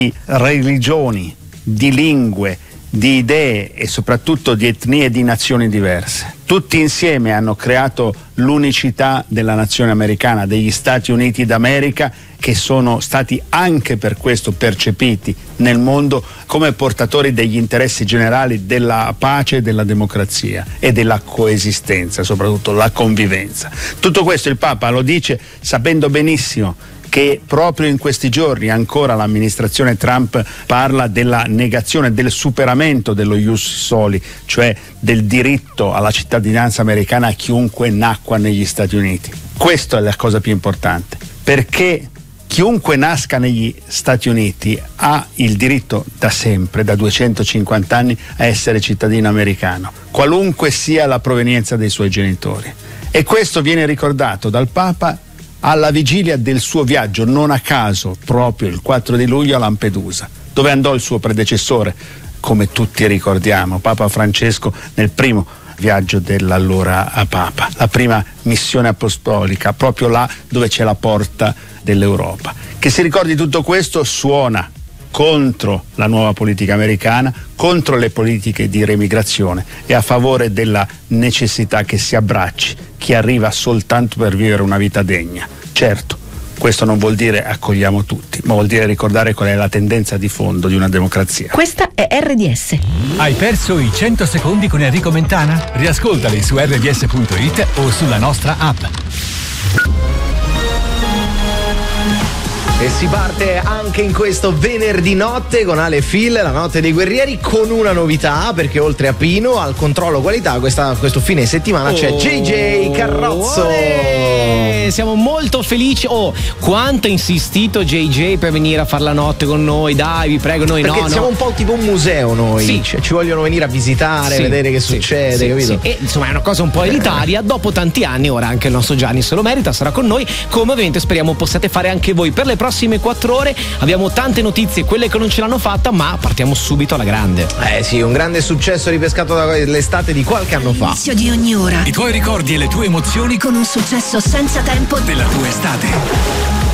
religioni, di lingue, di idee e soprattutto di etnie e di nazioni diverse. Tutti insieme hanno creato l'unicità della nazione americana, degli Stati Uniti d'America, che sono stati anche per questo percepiti nel mondo come portatori degli interessi generali della pace, della democrazia e della coesistenza, soprattutto la convivenza. Tutto questo il Papa lo dice sapendo benissimo che proprio in questi giorni ancora l'amministrazione Trump parla della negazione, del superamento dello ius soli, cioè del diritto alla cittadinanza americana a chiunque nacqua negli Stati Uniti. Questa è la cosa più importante, perché chiunque nasca negli Stati Uniti ha il diritto da sempre, da 250 anni, a essere cittadino americano, qualunque sia la provenienza dei suoi genitori. E questo viene ricordato dal Papa alla vigilia del suo viaggio, non a caso proprio il 4 di luglio a Lampedusa, dove andò il suo predecessore, come tutti ricordiamo, Papa Francesco, nel primo viaggio dell'allora Papa, la prima missione apostolica, proprio là dove c'è la porta dell'Europa. Che si ricordi tutto questo suona contro la nuova politica americana, contro le politiche di remigrazione e a favore della necessità che si abbracci chi arriva soltanto per vivere una vita degna. Certo, questo non vuol dire accogliamo tutti, ma vuol dire ricordare qual è la tendenza di fondo di una democrazia. Questa è RDS. Hai perso i 100 secondi con Enrico Mentana? Riascoltali su rds.it o sulla nostra app. E si parte anche in questo venerdì notte con Ale e Phil, la notte dei guerrieri, con una novità, perché oltre a Pino al controllo qualità questo fine settimana c'è JJ Carrozzo. Siamo molto felici. Quanto ha insistito JJ per venire a fare la notte con noi, dai vi prego, noi perché siamo un po' tipo un museo noi, sì. Cioè, ci vogliono venire a visitare, vedere che succede, capito? E insomma è una cosa un po' elitaria, dopo tanti anni ora anche il nostro Gianni se lo merita, sarà con noi, come ovviamente speriamo possiate fare anche voi per le prossime 4 ore. Abbiamo tante notizie, quelle che non ce l'hanno fatta, ma partiamo subito alla grande. Sì, un grande successo ripescato dall'estate di qualche anno fa. L'inizio di ogni ora. I tuoi ricordi e le tue emozioni Con un successo senza tempo della tua estate.